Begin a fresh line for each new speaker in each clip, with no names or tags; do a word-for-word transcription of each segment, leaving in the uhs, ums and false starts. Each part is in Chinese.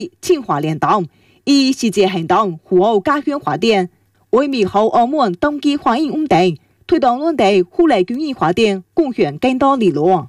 清华联动，以实际行动扶好家园发展，为美好澳门冬季环境稳定，推动两地互利经济发展贡献更多力量。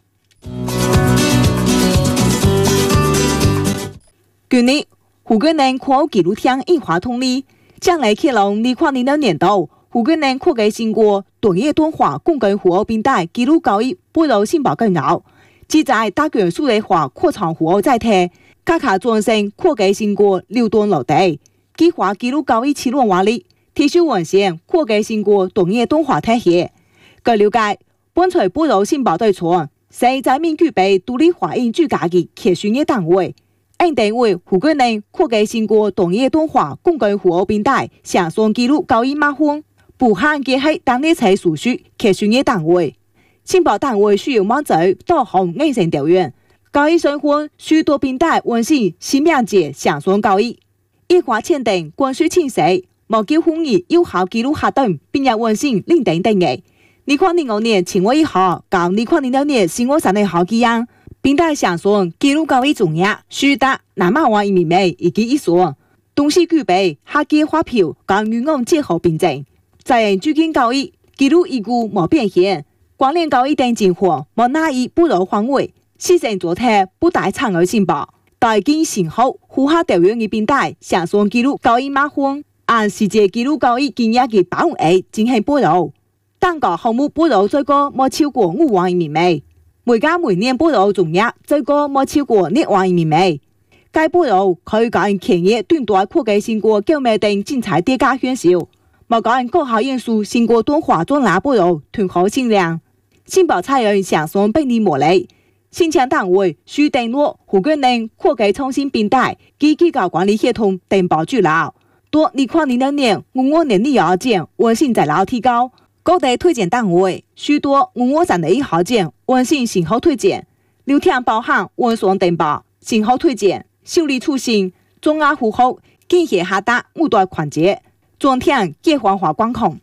去年，胡桂林跨奥纪录厅印花通力，将来启动二零二六年度胡桂林科技成果专业动画公共服务平台纪录交易不如申报更高，旨在大规数位化扩充服务载体，加强转型科技成果流动落地，激化纪录交易起量活力，提升完善科技成果专业动画体系。據了解，本隨不如申報對象是在面具備獨立華印主家嘅企業業單位。因定為胡桂林科技成果專業動畫公共服務平台上雙紀錄交易碼分，不限嘅係當地才屬屬企業業單位。申報單位需要滿足多項硬性條件，交易身份許多平台運行新名節上雙交易，印花簽訂關稅清晰，無繳婚儀有效記錄核等，並有運行另定定嘅。二零零五年七月一號到二零零六年四月三十號期間，平台上雙記錄交易總額須達兩萬萬人民幣以及以上，同時具備客機發票跟銀行結合憑證，在最近交易記錄依據無變現，關聯交易等情況無哪一不如範圍，實成主體不帶參與申報，代經審核符合條件嘅平台上雙記錄交易碼分，按實際記錄交易金額嘅百分比進行不如。單個項目不如最高冇超過五萬人民幣，每家每年不如總額最高冇超過六萬人民幣。該不如可以講企業短短科技成果購買等精彩跌價選手，冇講高效因素成果動畫專欄不如團好限量。申報採用上雙本地模例，申請單位需登錄胡桂林科技創新平台及機構管理系統登報資料，到二零二六年五月年底以前完成資料提交。各地推薦單位許多五月三十一號前完成信號推薦，流程包含文雙登報、信號推薦、受理出信、總額符合、建協下達五大環節、專項結環化管控。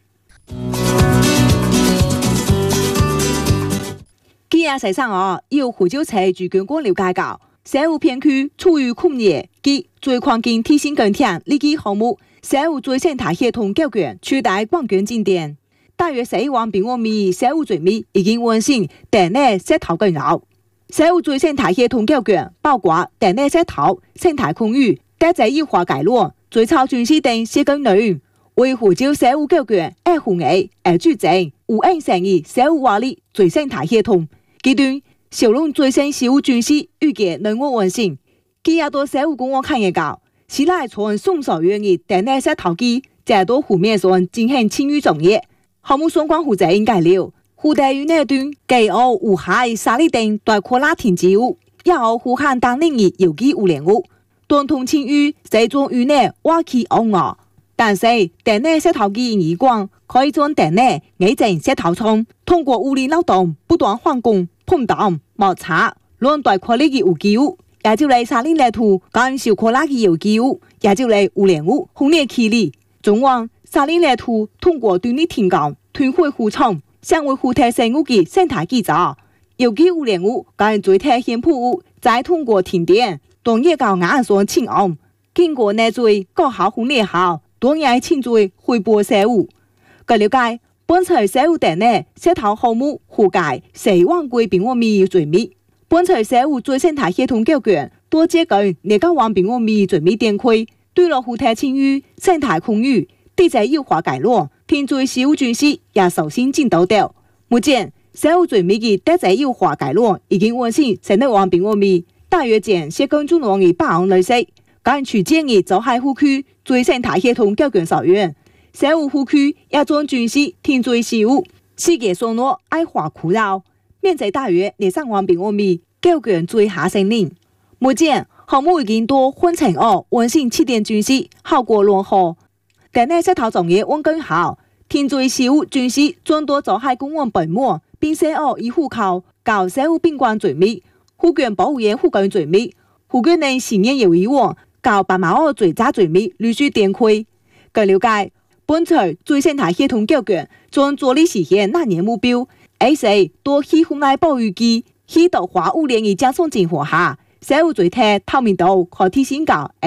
今日實上哦，由胡椒菜駐軍官了解到，西湖片區處於工業及最環境提升工程立基項目，西湖最生態系統構建取代廣園景點。大約四萬平方米西湖水面已經完成地內石頭建造。西湖最生態系統構建包括地內石頭、生態空域、地質優化概論、水草巡視等四個內容，為湖州西湖構建二湖 A、二主證、無影響嘅西湖活力最生態系統。階段小龍最新西湖巡視預計能夠完成。佢也到西湖公園看一搞，是來從松手園嘅地內石頭機，再到湖面上進行清淤作業。項目相關負責人介紹，湖底與內段計澳湖海沙礫等大擴拉停止物，也有湖漢當年嘅有機污染物，當同清淤這種與內挖起凹凹，但是地內石頭機移光可以將地內矮整石頭層，通過物理勞動不斷換工、碰撞、摩擦，讓大擴力嘅有機物，也就嚟沙礫泥土跟小擴拉嘅有機物，也就嚟污染物分裂起嚟，總往沙礫泥土通過對立天降吞回湖床，成為湖底生物嘅生態基礎。有機污染物跟最體顯鋪物，再通過停電、當熱高壓上清暗，經過內水高效分裂後，當然清水回播西湖。據了解，本隨西湖地內石頭項目湖界四萬幾平方米水密，本隨西湖最生態系統構建多接近二九萬平方米水密電區，對落湖底清淤、生態空域、地質優化概論。天水西湖巡視也首先進度到，目前西湖最密嘅地質優化概論已經完成十六萬平方米，大約佔石崗中央嘅八項類式。間區建議走海湖區最生態系統構建首源，西湖湖區也將巡視天水西湖世界上落愛花苦繞，面積大約二十萬平方米，構建最下森林。目前項目已經到分層二完成七點巡視，效果良好。地內石頭作業完工後，天水西湖巡視將到走海公園本末，並西澳以湖口搞西湖賓館水密，湖景保護園湖景水密，湖景內新年遊藝網搞白馬澳最渣水密陸續展開。據了解，本隨最生態系統構建將着力實現那年目標，而且多氣候內保育機氣道化污染嘅加重情況下，西湖最體透明度可提升高。